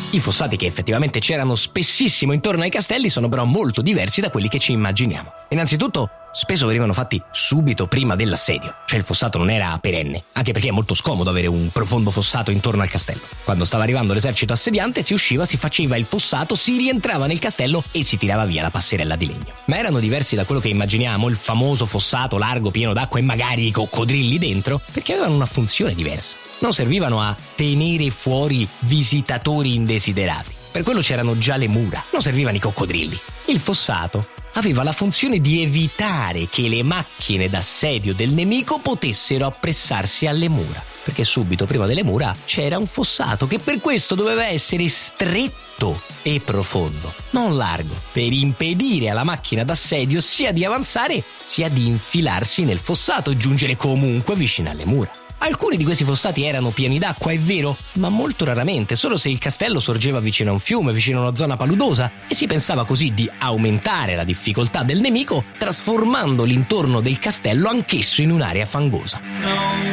I fossati che effettivamente c'erano spessissimo intorno ai castelli sono però molto diversi da quelli che ci immaginiamo. Innanzitutto, spesso venivano fatti subito prima dell'assedio, cioè il fossato non era perenne, anche perché è molto scomodo avere un profondo fossato intorno al castello. Quando stava arrivando l'esercito assediante si usciva, si faceva il fossato, si rientrava nel castello e si tirava via la passerella di legno. Ma erano diversi da quello che immaginiamo, il famoso fossato largo pieno d'acqua e magari i coccodrilli dentro, perché avevano una funzione diversa. Non servivano a tenere fuori visitatori indesiderati. Per quello c'erano già le mura, non servivano i coccodrilli. Il fossato aveva la funzione di evitare che le macchine d'assedio del nemico potessero appressarsi alle mura, perché subito prima delle mura c'era un fossato che per questo doveva essere stretto e profondo, non largo, per impedire alla macchina d'assedio sia di avanzare sia di infilarsi nel fossato e giungere comunque vicino alle mura. Alcuni di questi fossati erano pieni d'acqua, è vero, ma molto raramente, solo se il castello sorgeva vicino a un fiume, vicino a una zona paludosa, e si pensava così di aumentare la difficoltà del nemico, trasformando l'intorno del castello anch'esso in un'area fangosa.